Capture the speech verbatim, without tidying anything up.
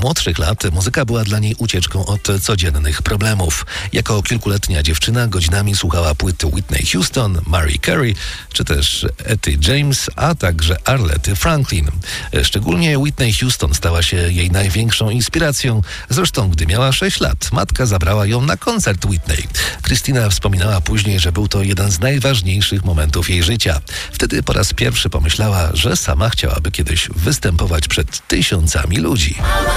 młodszych lat muzyka była dla niej ucieczką od codziennych problemów. Jako kilkuletnia dziewczyna godzinami słuchała płyty Whitney Houston, Mariah Carey czy też Etty James, a także Arlety Franklin. Szczególnie Whitney Houston stała się jej największą inspiracją. Zresztą, gdy miała sześć lat, matka zabrała ją na koncert Whitney. Christina wspominała później, że był to jeden z najważniejszych momentów jej życia. Wtedy po raz pierwszy pomyślała, że sama chciałaby kiedyś występować przed tysiącami ludzi.